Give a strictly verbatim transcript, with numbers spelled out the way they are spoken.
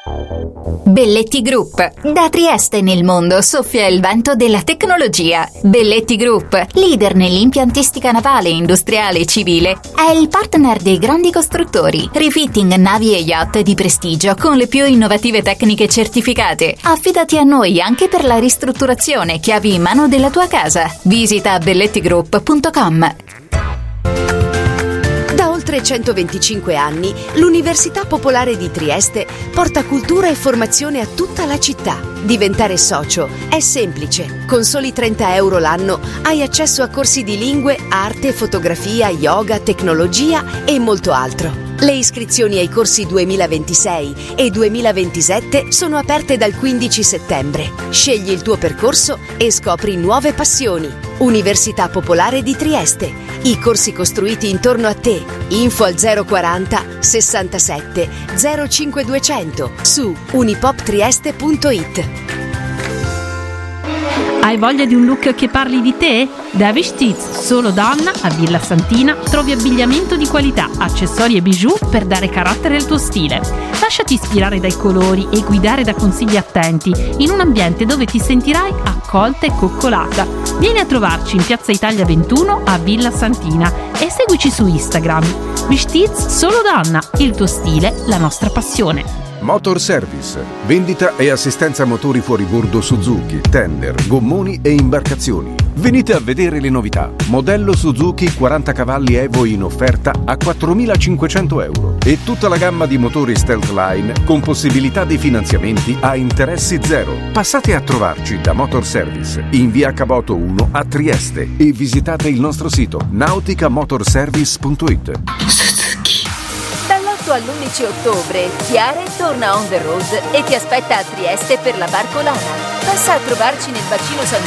Belletti Group. Da Trieste nel mondo soffia il vento della tecnologia. Belletti Group, leader nell'impiantistica navale, industriale e civile, è il partner dei grandi costruttori. Refitting navi e yacht di prestigio con le più innovative tecniche certificate. Affidati a noi anche per la ristrutturazione chiavi in mano della tua casa. Visita belletti group punto com. Da oltre centoventicinque anni, l'Università Popolare di Trieste porta cultura e formazione a tutta la città. Diventare socio è semplice. Con soli trenta euro l'anno hai accesso a corsi di lingue, arte, fotografia, yoga, tecnologia e molto altro. Le iscrizioni ai corsi duemilaventisei e duemilaventisette sono aperte dal quindici settembre. Scegli il tuo percorso e scopri nuove passioni. Università Popolare di Trieste. I corsi costruiti intorno a te. Info al zero quaranta sessantasette zero cinque duecento su unipoptrieste punto it. Hai voglia di un look che parli di te? Da Vestiz Solo Donna a Villa Santina trovi abbigliamento di qualità, accessori e bijou per dare carattere al tuo stile. Lasciati ispirare dai colori e guidare da consigli attenti in un ambiente dove ti sentirai accolta e coccolata. Vieni a trovarci in Piazza Italia ventuno a Villa Santina e seguici su Instagram. Vestiz Solo Donna, il tuo stile, la nostra passione. Motor Service, vendita e assistenza motori fuoribordo Suzuki, tender, gommoni e imbarcazioni. Venite a vedere le novità. Modello Suzuki quaranta cavalli Evo in offerta a quattromilacinquecento euro e tutta la gamma di motori Stealth Line con possibilità di finanziamenti a interessi zero. Passate a trovarci da Motor Service in via Caboto uno a Trieste e visitate il nostro sito nautica motor service punto it. Dall'otto all'undici ottobre Chiare torna on the road e ti aspetta a Trieste per la Barcolana. Passa a trovarci nel bacino San